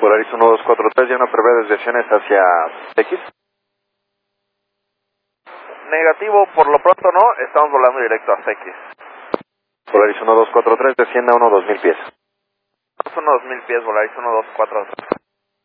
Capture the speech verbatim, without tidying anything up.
Polaris uno dos cuatro tres, ya no prevé desviaciones hacia X. Negativo, por lo pronto no, estamos volando directo a X. Polaris uno dos cuatro tres, descienda a uno dos mil pies. uno dos mil pies, Volaris uno dos cuatro tres.